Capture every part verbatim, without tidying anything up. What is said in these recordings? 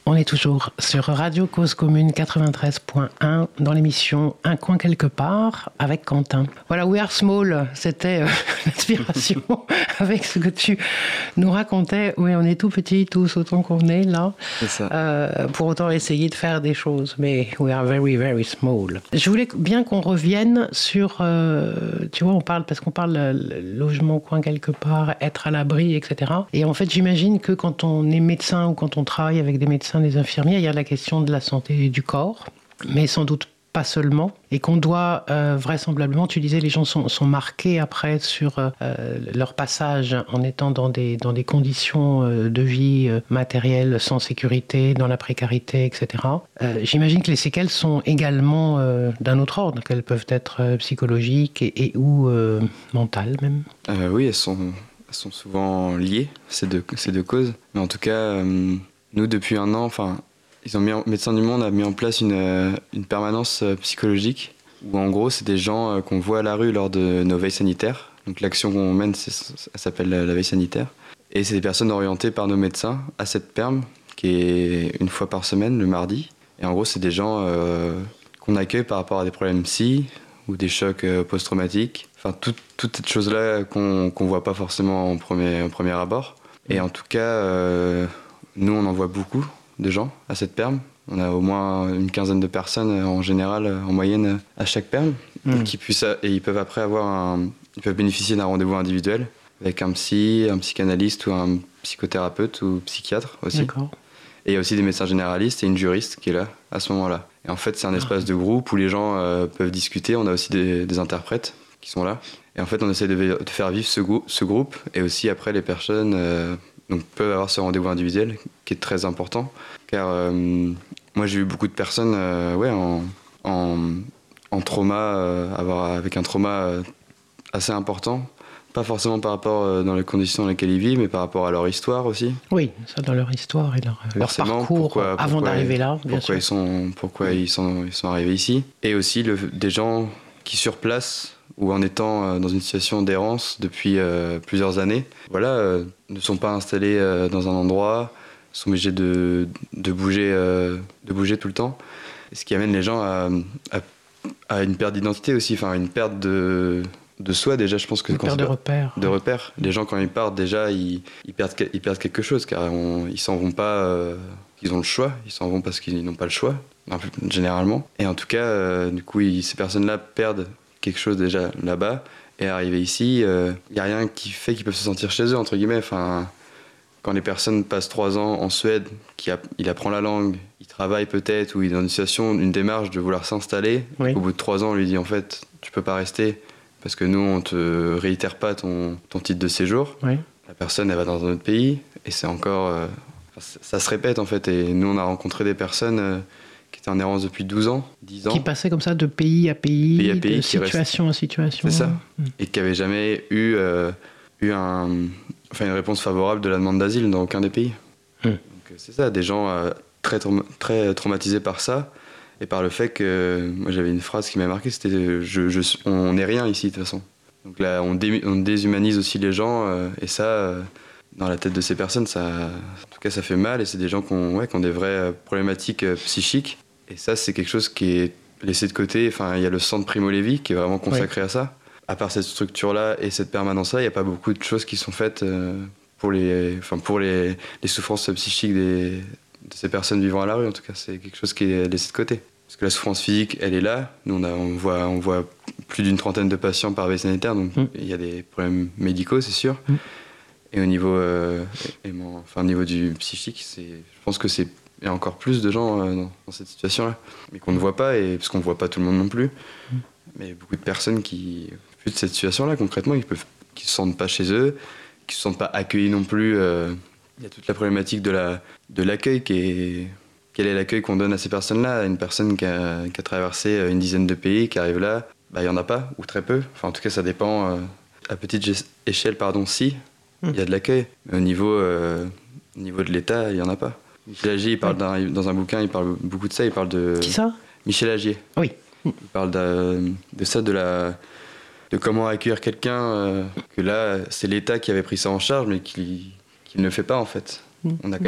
On est toujours sur Radio Cause Commune quatre-vingt-treize point un dans l'émission Un coin quelque part avec Quentin. Voilà, We Are Small, c'était euh, l'inspiration avec ce que tu nous racontais. Oui, on est tout petits tous autant qu'on est là. C'est ça. Euh, pour autant essayer de faire des choses, mais we are very very small. Je voulais bien qu'on revienne sur, euh, tu vois, on parle parce qu'on parle euh, logement coin quelque part, être à l'abri, et cetera. Et en fait, j'imagine que quand on est médecin ou quand on travaille avec des médecins, des infirmiers, il y a la question de la santé du corps, mais sans doute pas seulement, et qu'on doit euh, vraisemblablement, tu disais, les gens sont, sont marqués après sur euh, leur passage en étant dans des, dans des conditions euh, de vie euh, matérielles sans sécurité, dans la précarité, et cetera. Euh, j'imagine que les séquelles sont également euh, d'un autre ordre, qu'elles peuvent être euh, psychologiques et, et ou euh, mentales même. Euh, oui, elles sont, elles sont souvent liées, ces deux, ces deux causes. Mais en tout cas, euh, nous, depuis un an, enfin, ils ont mis en, Médecins du Monde a mis en place une, euh, une permanence euh, psychologique où, en gros, c'est des gens euh, qu'on voit à la rue lors de nos veilles sanitaires. Donc, l'action qu'on mène, c'est, ça s'appelle la, la veille sanitaire. Et c'est des personnes orientées par nos médecins à cette perme, qui est une fois par semaine, le mardi. Et en gros, c'est des gens euh, qu'on accueille par rapport à des problèmes psy ou des chocs euh, post-traumatiques. Enfin, tout, toutes ces choses-là qu'on qu'on voit pas forcément en premier, en premier abord. Et en tout cas, euh, nous, on en voit beaucoup de gens à cette perme. On a au moins une quinzaine de personnes en général, en moyenne, à chaque perme. Mmh. Qui puissent, et ils peuvent après avoir un, ils peuvent bénéficier d'un rendez-vous individuel avec un psy, un psychanalyste ou un psychothérapeute ou psychiatre aussi. D'accord. Et il y a aussi des médecins généralistes et une juriste qui est là à ce moment-là. Et en fait, c'est un espace de groupe où les gens euh, peuvent discuter. On a aussi des, des interprètes qui sont là. Et en fait, on essaie de, de faire vivre ce, grou- ce groupe. Et aussi, après, les personnes euh, donc, peuvent avoir ce rendez-vous individuel qui est très important. Car euh, moi, j'ai vu beaucoup de personnes euh, ouais, en, en, en trauma, euh, avoir, avec un trauma euh, assez important. Pas forcément par rapport euh, dans les conditions dans lesquelles ils vivent, mais par rapport à leur histoire aussi. Oui, ça dans leur histoire et leur, leur parcours pourquoi, avant pourquoi d'arriver là, bien pourquoi sûr. Ils sont, pourquoi ils sont, ils sont arrivés ici. Et aussi le, des gens qui sur place, ou en étant euh, dans une situation d'errance depuis euh, plusieurs années, voilà, euh, ne sont pas installés euh, dans un endroit, sont obligés de, de, bouger, euh, de bouger tout le temps. Et ce qui amène les gens à, à, à une perte d'identité aussi, enfin une perte de... de soi déjà, je pense que une quand perte de repères. De repères. Les gens quand ils partent déjà, ils, ils, perdent, ils perdent quelque chose car on, ils s'en vont pas, euh, ils ont le choix, ils s'en vont parce qu'ils n'ont pas le choix, généralement. Et en tout cas, euh, du coup, ils, ces personnes-là perdent quelque chose déjà là-bas et arrivés ici, il euh, y a rien qui fait qu'ils peuvent se sentir chez eux entre guillemets. Enfin, quand les personnes passent trois ans en Suède, qui a, il apprend la langue, il travaille peut-être ou il est dans une situation, une démarche de vouloir s'installer. Oui. Au bout de trois ans, on lui dit en fait, tu peux pas rester. Parce que nous, on ne te réitère pas ton, ton titre de séjour. Oui. La personne, elle va dans un autre pays et c'est encore... Euh, ça, ça se répète en fait. Et nous, on a rencontré des personnes euh, qui étaient en errance depuis douze ans, dix ans. Qui passaient comme ça de pays à pays, pays, à pays de situation reste... à situation. C'est ça. Mmh. Et qui n'avaient jamais eu, euh, eu un, enfin, une réponse favorable de la demande d'asile dans aucun des pays. Mmh. Donc c'est ça, des gens euh, très, trauma- très traumatisés par ça. Et par le fait que, moi j'avais une phrase qui m'a marqué, c'était je, je, on n'est rien ici de toute façon. Donc là on, dé, on déshumanise aussi les gens euh, et ça, euh, dans la tête de ces personnes, ça, en tout cas ça fait mal et c'est des gens qui ont, ouais, qui ont des vraies problématiques euh, psychiques. Et ça c'est quelque chose qui est laissé de côté, enfin il y a le centre Primo Levi qui est vraiment consacré oui. à ça. À part cette structure-là et cette permanence-là, il n'y a pas beaucoup de choses qui sont faites euh, pour, les, enfin, pour les, les souffrances psychiques des... de ces personnes vivant à la rue, en tout cas, c'est quelque chose qui est laissé de côté. Parce que la souffrance physique, elle est là. Nous, on, a, on, voit, on voit plus d'une trentaine de patients par veille sanitaire, donc mmh. il y a des problèmes médicaux, c'est sûr. Mmh. Et au niveau, euh, et mon, enfin, au niveau du psychique, c'est, je pense que c'est il y a encore plus de gens euh, dans, dans cette situation-là, mais qu'on ne voit pas, et, parce qu'on ne voit pas tout le monde non plus. Mmh. Mais beaucoup de personnes qui plus de cette situation-là, concrètement, qui ne se sentent pas chez eux, qui ne se sentent pas accueillis non plus. Euh, Il y a toute la problématique de, la, de l'accueil. Qui est, quel est l'accueil qu'on donne à ces personnes-là ? Une personne qui a, qui a traversé une dizaine de pays, qui arrive là, bah, il n'y en a pas, ou très peu. Enfin, en tout cas, ça dépend. Euh, à petite échelle, pardon, si, il mmh. y a de l'accueil. Mais au niveau, euh, au niveau de l'État, il n'y en a pas. Michel Agier, il parle d'un, dans un bouquin, il parle beaucoup de ça. Il parle de... Qui ça ? Michel Agier. Oui. Il parle de, de ça, de la... de comment accueillir quelqu'un, euh, que là, c'est l'État qui avait pris ça en charge, mais qui... qu'il ne le fait pas en fait. Mmh. On a quand même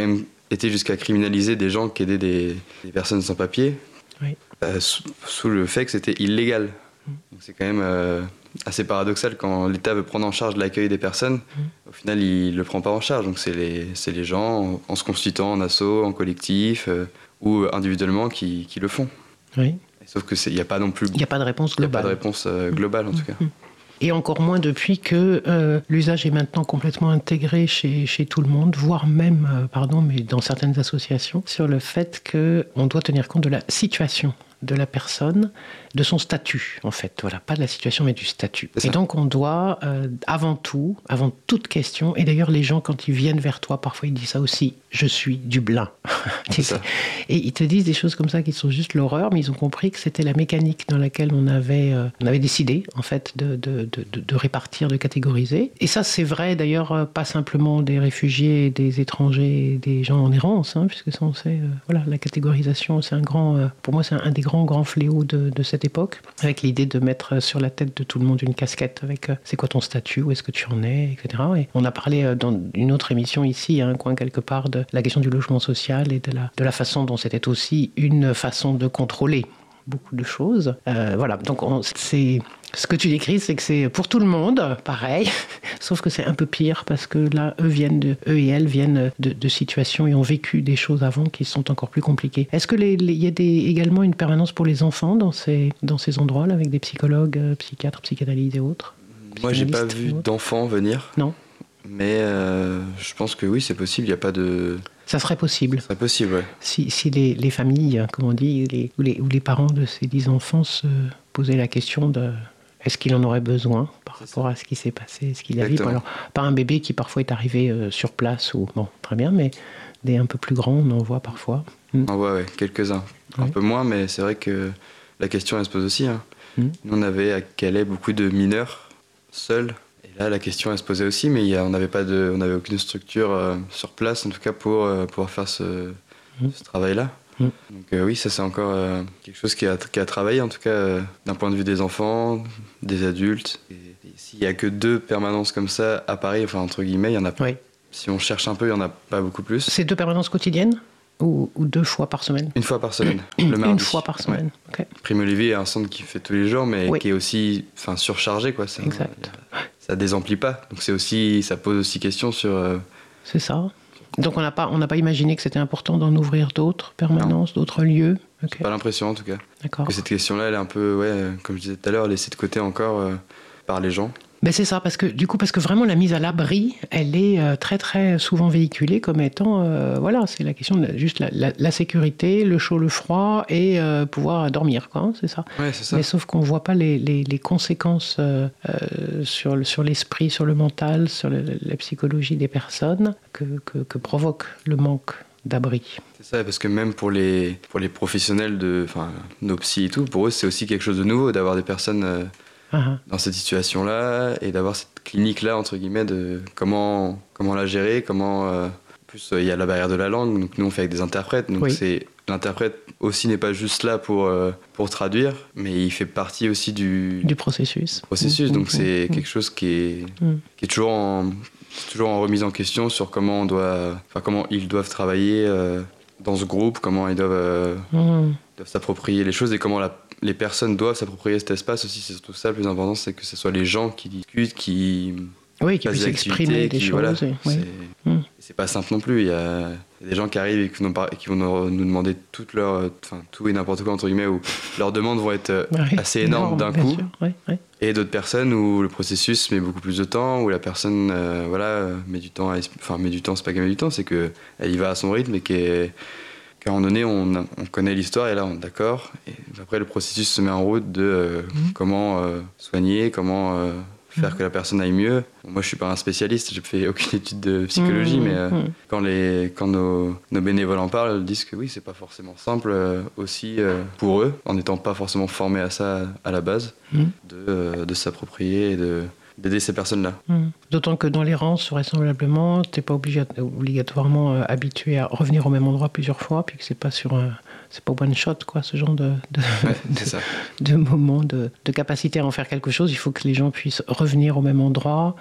été jusqu'à criminaliser des gens qui aidaient des, des personnes sans papier, oui. euh, sous, sous le fait que c'était illégal. Mmh. Donc c'est quand même euh, assez paradoxal quand l'État veut prendre en charge l'accueil des personnes, mmh. au final il ne le prend pas en charge. Donc c'est les, c'est les gens, en, en se constituant en asso, en collectif euh, ou individuellement qui, qui le font. Oui. Sauf qu'il n'y a pas non plus... Il n'y a pas de réponse globale. Il n'y a pas de réponse euh, globale en tout cas. Mmh. Et encore moins depuis que euh, l'usage est maintenant complètement intégré chez, chez tout le monde, voire même, euh, pardon, mais dans certaines associations, sur le fait qu'on doit tenir compte de la situation de la personne, de son statut, en fait. Voilà, pas de la situation, mais du statut. Et donc, on doit, euh, avant tout, avant toute question, et d'ailleurs, les gens, quand ils viennent vers toi, parfois, ils disent ça aussi, je suis Dublin. Ça. Et ils te disent des choses comme ça qui sont juste l'horreur, mais ils ont compris que c'était la mécanique dans laquelle on avait, euh, on avait décidé, en fait, de, de, de, de répartir, de catégoriser. Et ça, c'est vrai, d'ailleurs, pas simplement des réfugiés, des étrangers, des gens en errance, hein, puisque ça, on sait, euh, voilà, la catégorisation, c'est un grand, euh, pour moi, c'est un, un des grands, grands fléaux de, de cette époque, avec l'idée de mettre sur la tête de tout le monde une casquette avec euh, c'est quoi ton statut, où est-ce que tu en es, et cetera. Et on a parlé euh, dans une autre émission ici, un coin quelque part, de la question du logement social et de la, de la façon dont c'était aussi une façon de contrôler beaucoup de choses. Euh, voilà, donc on, c'est, ce que tu décris, c'est que c'est pour tout le monde, pareil, sauf que c'est un peu pire parce que là, eux, viennent de, eux et elles viennent de, de situations et ont vécu des choses avant qui sont encore plus compliquées. Est-ce qu'il y a des, également une permanence pour les enfants dans ces, dans ces endroits-là, avec des psychologues, psychiatres, psychanalystes et autres? Moi, j'ai pas vu d'enfants venir. Non. Mais euh, je pense que oui, c'est possible, il n'y a pas de... Ça serait possible. Ça serait possible, oui. Si, si les, les familles, comme on dit, les, ou, les, ou les parents de ces dix enfants se posaient la question de est-ce qu'il en aurait besoin par rapport à ce qui s'est passé, ce qu'il a vécu. Alors, pas un bébé qui parfois est arrivé euh, sur place, ou bon, très bien, mais des un peu plus grands, on en voit parfois. Mm. On en voit, oui, quelques-uns. Un oui. peu moins, mais c'est vrai que la question, elle se pose aussi. Hein. Mm. Nous, on avait à Calais beaucoup de mineurs, seuls. Là, la question, elle se posait aussi, mais il y a, on n'avait pas de, on n'avait aucune structure euh, sur place, en tout cas, pour euh, pouvoir faire ce, mmh. ce travail-là. Mmh. Donc euh, oui, ça, c'est encore euh, quelque chose qui a, qui a travaillé, en tout cas, euh, d'un point de vue des enfants, des adultes. Et, et s'il n'y a que deux permanences comme ça à Paris, enfin, entre guillemets, il y en a pas. Oui. Si on cherche un peu, il n'y en a pas beaucoup plus. C'est deux permanences quotidiennes ou, ou deux fois par semaine? Une fois par semaine, le mardi. Une fois par semaine, ouais. Okay. Prime Olivier est un centre qui fait tous les jours, mais oui. qui est aussi enfin, surchargé, quoi. Ça, exact. Ça désemplit pas, donc c'est aussi, ça pose aussi question sur... Euh... C'est ça. Donc on n'a pas, on n'a pas imaginé que c'était important d'en ouvrir d'autres permanences, non. d'autres lieux. Okay. J'ai pas l'impression en tout cas. D'accord. Que cette question-là, elle est un peu, ouais, comme je disais tout à l'heure, laissée de côté encore euh, par les gens. Ben c'est ça, parce que du coup, parce que vraiment la mise à l'abri, elle est euh, très très souvent véhiculée comme étant, euh, voilà, c'est la question de juste la, la, la sécurité, le chaud, le froid et euh, pouvoir dormir, quoi, hein, c'est ça. Ouais, c'est ça. Mais sauf qu'on voit pas les, les, les conséquences euh, euh, sur, le, sur l'esprit, sur le mental, sur le, la psychologie des personnes que, que, que provoque le manque d'abri. C'est ça, parce que même pour les, pour les professionnels, de, enfin, nos psys et tout, pour eux, c'est aussi quelque chose de nouveau d'avoir des personnes... Euh, Uh-huh. dans cette situation-là et d'avoir cette clinique-là, entre guillemets, de comment, comment la gérer, comment... Euh, en plus, il euh, y a la barrière de la langue, donc nous, on fait avec des interprètes, donc oui. c'est, l'interprète aussi n'est pas juste là pour, euh, pour traduire, mais il fait partie aussi du... Du processus. processus, mmh, donc mmh, c'est mmh. quelque chose qui est, mmh. qui est toujours, en, toujours en remise en question sur comment on doit... Enfin, comment ils doivent travailler euh, dans ce groupe, comment ils doivent, euh, mmh. doivent s'approprier les choses et comment la les personnes doivent s'approprier cet espace aussi, c'est surtout ça le plus important, c'est que ce soit les gens qui discutent, qui... Oui, qui puissent exprimer des qui, choses. Voilà, et, c'est, oui. mmh. c'est pas simple non plus, il y a, il y a des gens qui arrivent et qui vont, qui vont nous demander toute leur, enfin, tout et n'importe quoi, entre guillemets, où leurs demandes vont être oui, assez énormes d'un coup, oui, oui. et d'autres personnes où le processus met beaucoup plus de temps, où la personne euh, voilà, met du temps, à, enfin met du temps, c'est pas qu'elle met du temps, c'est qu'elle y va à son rythme et qu'elle... À un moment donné, on, on connaît l'histoire et là, on est d'accord. Et après, le processus se met en route de euh, mmh. comment euh, soigner, comment euh, faire mmh. que la personne aille mieux. Bon, moi, je suis pas un spécialiste, j'ai fait aucune étude de psychologie, mmh. mais euh, mmh. quand, les, quand nos, nos bénévoles en parlent, ils disent que oui, c'est pas forcément simple euh, aussi euh, pour eux, en n'étant pas forcément formés à ça à la base, mmh. de, euh, de s'approprier et de... d'aider ces personnes-là. Mmh. D'autant que dans l'errance, vraisemblablement, tu n'es pas obligat- obligatoirement euh, habitué à revenir au même endroit plusieurs fois, puis que c'est pas sur un, c'est pas one shot, quoi, ce genre de, de, ouais, de, c'est ça. de moment de, de capacité à en faire quelque chose. Il faut que les gens puissent revenir au même endroit,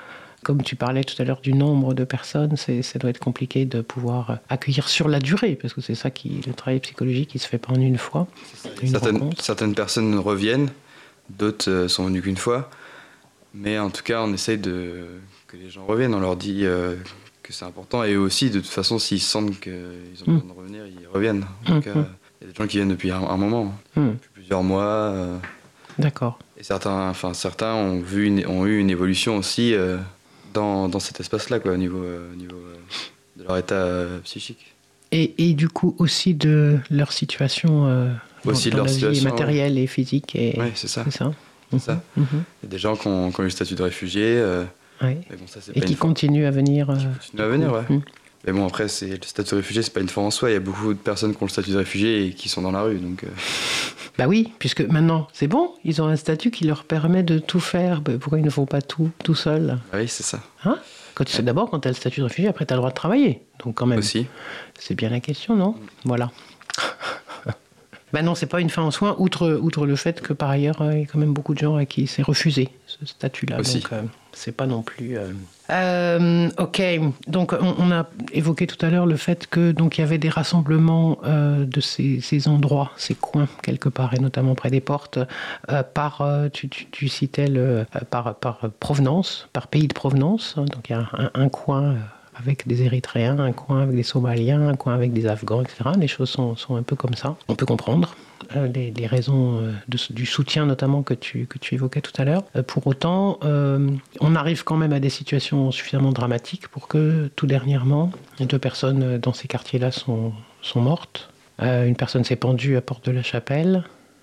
comme tu parlais tout à l'heure du nombre de personnes, c'est, ça doit être compliqué de pouvoir accueillir sur la durée, parce que c'est ça qui, le travail psychologique, qui se fait pas en une fois. Une certaines, certaines personnes reviennent, d'autres euh, sont venues qu'une fois, mais en tout cas, on essaye de que les gens reviennent. On leur dit euh, que c'est important, et aussi, de toute façon, s'ils sentent qu'ils ont besoin mmh. de revenir, ils reviennent. En tout cas, il mmh. y a des gens qui viennent depuis un, un moment, mmh. depuis plusieurs mois. Euh, D'accord. Et certains, enfin, certains ont, vu une, ont eu une évolution aussi euh, dans, dans cet espace-là, quoi, au niveau, euh, au niveau euh, de leur état euh, psychique. Et, et du coup aussi de leur situation, euh, aussi dans, de leur dans la situation vie matérielle ouais. et physique. Et... Oui, c'est ça. C'est ça. C'est ça. Mm-hmm. Il y a des gens qui ont, qui ont eu le statut de réfugié. Euh, ouais. mais bon, ça, c'est et pas qui continuent à venir. Euh, qui continuent à venir, ouais. Mm. Mais bon, après, c'est, le statut de réfugié, c'est pas une fin en soi. Il y a beaucoup de personnes qui ont le statut de réfugié et qui sont dans la rue, donc... Euh... Bah oui, puisque maintenant, c'est bon, ils ont un statut qui leur permet de tout faire. Bah, pourquoi ils ne font pas tout, tout seuls ? Ah oui, c'est ça. Hein ? Quand tu sais, d'abord, quand tu as le statut de réfugié, après, tu as le droit de travailler. Donc quand même, aussi. C'est bien la question, non ? mm. Voilà. Ben non, c'est pas une fin en soi, outre, outre le fait que par ailleurs, il y a quand même beaucoup de gens à qui c'est refusé, ce statut-là. Aussi. Donc, euh, c'est pas non plus... Euh... Euh, ok, donc on, on a évoqué tout à l'heure le fait que donc il y avait des rassemblements euh, de ces, ces endroits, ces coins quelque part, et notamment près des portes, euh, par, euh, tu, tu, tu citais le, euh, par, par provenance, par pays de provenance. Hein, donc il y a un, un coin... Euh, avec des Érythréens, un coin avec des Somaliens, un coin avec des Afghans, et cetera. Les choses sont, sont un peu comme ça. On peut comprendre euh, les, les raisons euh, de, du soutien, notamment, que tu, que tu évoquais tout à l'heure. Euh, pour autant, euh, on arrive quand même à des situations suffisamment dramatiques pour que, tout dernièrement, deux personnes dans ces quartiers-là sont, sont mortes. Euh, une personne s'est pendue à Porte de la Chapelle.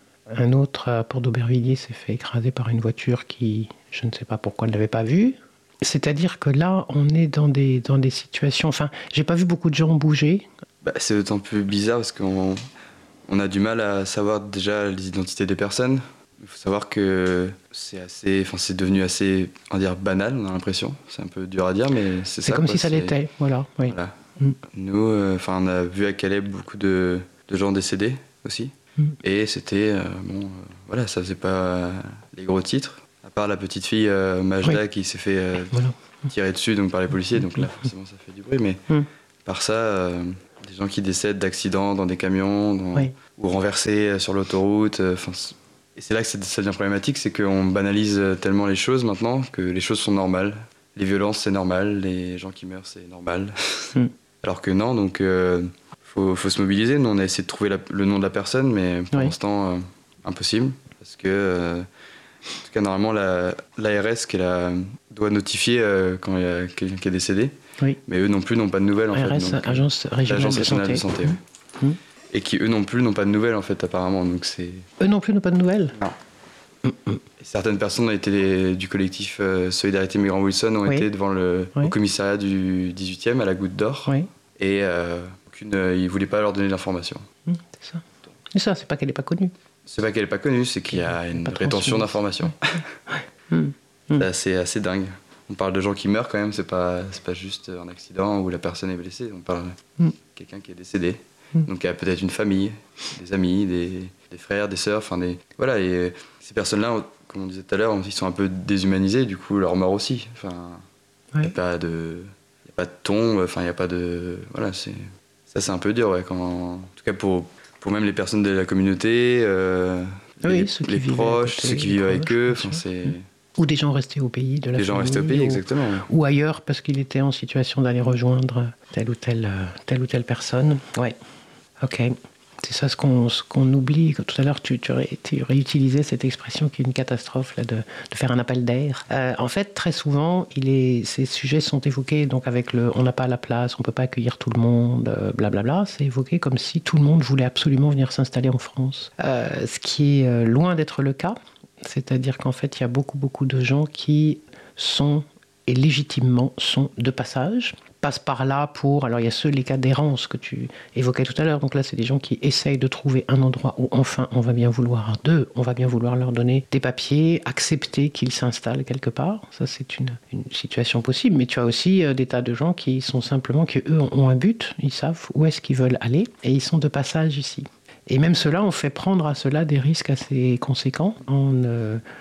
Un autre, à Porte d'Aubervilliers, s'est fait écraser par une voiture qui, je ne sais pas pourquoi, ne l'avait pas vue. C'est-à-dire que là, on est dans des, dans des situations... Enfin, j'ai pas vu beaucoup de gens bouger. Bah, c'est d'autant plus bizarre parce qu'on on a du mal à savoir déjà les identités des personnes. Il faut savoir que c'est assez, enfin, c'est devenu assez, on va dire, banal, on a l'impression. C'est un peu dur à dire, mais c'est, c'est ça. C'est comme quoi, si ça c'est... l'était, voilà. Oui. voilà. Mm. Nous, enfin, euh, on a vu à Calais beaucoup de, de gens décédés aussi. Mm. Et c'était, euh, bon, euh, voilà, ça faisait pas les gros titres. À part la petite fille euh, Majda oui. qui s'est fait euh, voilà. tirer dessus donc, par les policiers, donc là forcément ça fait du bruit, mais mm. par ça, euh, des gens qui décèdent d'accidents dans des camions dans, oui. ou renversés sur l'autoroute. Euh, et c'est là que ça devient problématique, c'est qu'on banalise tellement les choses maintenant que les choses sont normales. Les violences c'est normal, les gens qui meurent c'est normal. Mm. Alors que non, donc il euh, faut, faut se mobiliser. Nous on a essayé de trouver la, le nom de la personne, mais pour oui. l'instant euh, impossible, parce que... Euh, En tout cas, normalement, la, l'A R S qui la, doit notifier euh, quand il y a quelqu'un qui est décédé. Oui. Mais eux non plus n'ont pas de nouvelles. En A R S, fait, donc, Agence Régionale de Santé. De santé mmh. oui. Et qui, eux non plus, n'ont pas de nouvelles, en fait, apparemment. Donc, c'est... Eux non plus n'ont pas de nouvelles ? Non. Mmh. Et certaines personnes ont été, du collectif euh, Solidarité Migrants Wilson ont oui. été devant le oui. au commissariat du dix-huitième, à la Goutte d'Or. Oui. Et euh, aucune, euh, ils ne voulaient pas leur donner l'information. Mmh, c'est ça. C'est ça, c'est pas qu'elle n'est pas connue. C'est pas qu'elle n'est pas connue, c'est qu'il y a une rétention d'informations. Ouais. mmh. C'est assez, assez dingue. On parle de gens qui meurent quand même, c'est pas, c'est pas juste un accident où la personne est blessée. On parle de mmh. quelqu'un qui est décédé. Mmh. Donc il y a peut-être une famille, des amis, des, des frères, des sœurs, enfin des... Voilà, et ces personnes-là, comme on disait tout à l'heure, ils sont un peu déshumanisés, du coup leur mort aussi. Enfin, il n'y a pas de... Il n'y a pas de ton, enfin il n'y a pas de... Voilà, c'est... Ça c'est un peu dur, ouais, quand... En tout cas pour... Pour même les personnes de la communauté, euh, oui, les, ceux qui les proches, côté, ceux qui vivent avec eux. C'est... Ou des gens restés au pays de la Des famille, gens restés au pays, ou, exactement. Ou ailleurs, parce qu'ils étaient en situation d'aller rejoindre telle ou telle, telle, ou telle personne. Ouais, ok. C'est ça ce qu'on, ce qu'on oublie. Tout à l'heure, tu, tu, ré, tu réutilisais cette expression qui est une catastrophe, là, de, de faire un appel d'air. Euh, en fait, très souvent, il est, ces sujets sont évoqués donc avec le « on n'a pas la place, on ne peut pas accueillir tout le monde euh, », blablabla. C'est évoqué comme si tout le monde voulait absolument venir s'installer en France. Euh, ce qui est euh, loin d'être le cas. C'est-à-dire qu'en fait, il y a beaucoup, beaucoup de gens qui sont, et légitimement, sont de passage, passent par là pour... Alors, il y a ceux, les cas d'errance que tu évoquais tout à l'heure. Donc là, c'est des gens qui essayent de trouver un endroit où, enfin, on va bien vouloir d'eux, on va bien vouloir leur donner des papiers, accepter qu'ils s'installent quelque part. Ça, c'est une, une situation possible. Mais tu as aussi euh, des tas de gens qui sont simplement... qui, eux, ont un but, ils savent où est-ce qu'ils veulent aller, et ils sont de passage ici. Et même cela, on fait prendre à cela des risques assez conséquents en... Euh,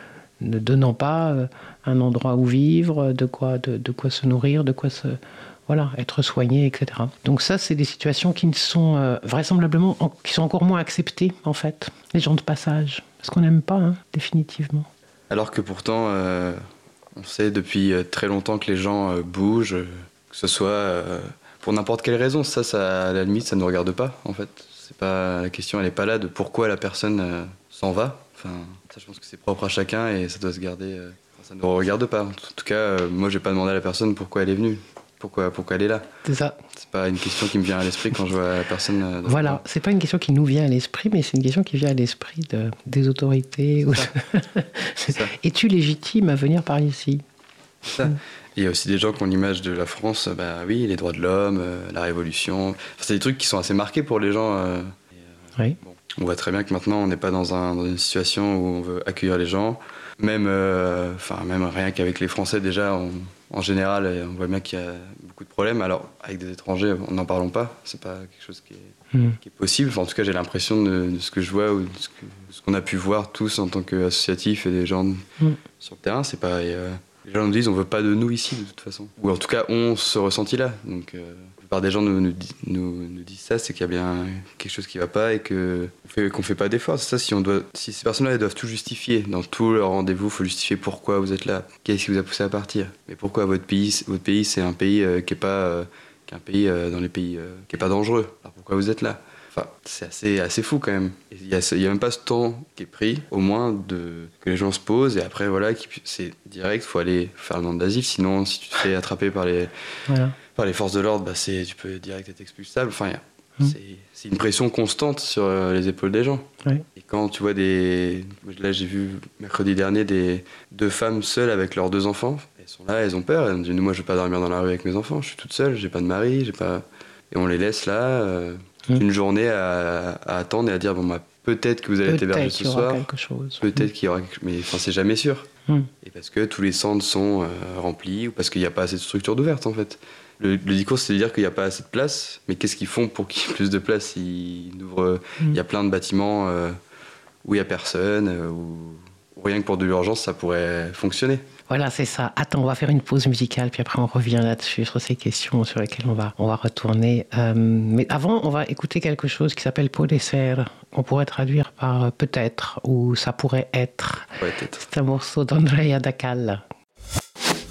ne donnant pas euh, un endroit où vivre, de quoi, de, de quoi se nourrir, de quoi se... Voilà, être soigné, et cetera. Donc ça, c'est des situations qui ne sont euh, vraisemblablement, en, qui sont encore moins acceptées, en fait. Les gens de passage. Parce qu'on n'aime pas, hein, définitivement. Alors que pourtant, euh, on sait depuis très longtemps que les gens euh, bougent, que ce soit euh, pour n'importe quelle raison. Ça, ça, à la limite, ça ne nous regarde pas, en fait. C'est pas, la question, elle n'est pas là de pourquoi la personne euh, s'en va. Enfin, ça, je pense que c'est propre à chacun et ça doit se garder... Euh, ça ne nous regarde pas. En tout cas, euh, moi, je n'ai pas demandé à la personne pourquoi elle est venue. Pourquoi, pourquoi elle est là. C'est ça. C'est pas une question qui me vient à l'esprit quand je vois la personne. Euh, voilà, c'est pas une question qui nous vient à l'esprit, mais c'est une question qui vient à l'esprit de, des autorités. Ou de... Es-tu légitime à venir par ici? C'est ça. Il y a aussi des gens qui ont l'image de la France, bah oui, les droits de l'homme, euh, la révolution. Enfin, c'est des trucs qui sont assez marqués pour les gens. Euh, et, euh, oui. Bon, on voit très bien que maintenant, on n'est pas dans, un, dans une situation où on veut accueillir les gens. Même, euh, enfin, même rien qu'avec les Français, déjà, on, en général, on voit bien qu'il y a beaucoup de problèmes. Alors, avec des étrangers, n'en parlons pas. C'est pas quelque chose qui est, mmh. qui est possible. Enfin, en tout cas, j'ai l'impression de, de ce que je vois ou de ce, que, de ce qu'on a pu voir tous en tant qu'associatifs et des gens mmh. sur le terrain. C'est pas, et, euh, les gens nous disent on veut pas de nous ici, de toute façon. Ou en tout cas, on ce ressenti-là. Donc, euh, la plupart des gens nous, nous, nous, nous disent ça, c'est qu'il y a bien quelque chose qui va pas et que, qu'on fait, qu'on fait pas d'efforts. C'est ça, si, on doit, si ces personnes-là, elles doivent tout justifier. Dans tous leurs rendez-vous, il faut justifier pourquoi vous êtes là. Qu'est-ce qui vous a poussé à partir? Mais pourquoi votre pays, votre pays c'est un pays euh, qui est pas, euh, qui est un pays euh, dans les pays euh, qui est pas dangereux. Alors pourquoi vous êtes là? Enfin, c'est assez, assez fou quand même. Il n'y a, a même pas ce temps qui est pris, au moins, de, que les gens se posent. Et après, voilà, c'est direct, il faut aller faire le demande d'asile. Sinon, si tu te fais attraper par les, voilà. par les forces de l'ordre, bah tu peux direct être expulsable. Enfin, mmh. c'est une pression constante sur les épaules des gens. Oui. Et quand tu vois des... Là, j'ai vu mercredi dernier des, deux femmes seules avec leurs deux enfants. Elles sont là, elles ont peur. Elles me disent, moi, je ne vais pas dormir dans la rue avec mes enfants. Je suis toute seule, j'ai pas de mari, j'ai pas... Et on les laisse là... Euh... Mmh. Une journée à, à attendre et à dire bon bah peut-être que vous allez être hébergé ce soir, peut-être mmh. qu'il y aura quelque chose, mais enfin c'est jamais sûr. Mmh. Et parce que tous les centres sont euh, remplis ou parce qu'il n'y a pas assez de structures d'ouvertes en fait. Le, le discours c'est de dire qu'il n'y a pas assez de place, mais qu'est-ce qu'ils font pour qu'il y ait plus de place? Ils ouvrent, mmh. il y a plein de bâtiments euh, où il n'y a personne, euh, où, où rien que pour de l'urgence ça pourrait fonctionner. Voilà, c'est ça. Attends, on va faire une pause musicale, puis après on revient là-dessus, sur ces questions sur lesquelles on va, on va retourner. Euh, mais avant, on va écouter quelque chose qui s'appelle Puede ser, qu'on pourrait traduire par peut-être, ou ça pourrait être. Peut-être. C'est un morceau d'Andrea Dacal,